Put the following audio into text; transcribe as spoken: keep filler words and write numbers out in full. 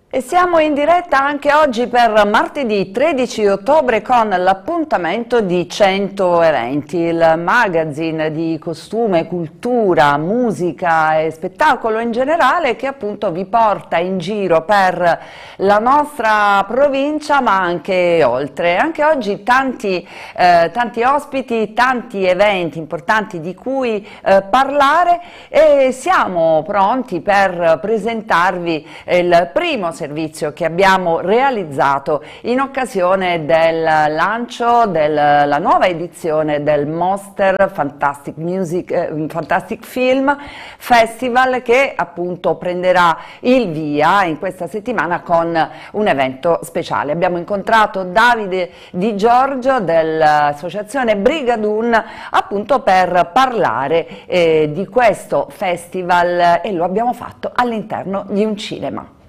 E siamo in diretta anche oggi per martedì tredici ottobre con l'appuntamento di cento eventi, il magazine di costume, cultura, musica e spettacolo in generale che appunto vi porta in giro per la nostra provincia ma anche oltre. Anche oggi tanti, eh, tanti ospiti, tanti eventi importanti di cui eh, parlare e siamo pronti per presentarvi il primo servizio che abbiamo realizzato in occasione del lancio della nuova edizione del Mostre Fantastic Music eh, Fantastic Film Festival, che appunto prenderà il via in questa settimana con un evento speciale. Abbiamo incontrato Davide Di Giorgio dell'associazione Brigadoon appunto per parlare eh, di questo festival e lo abbiamo fatto all'interno di un cinema.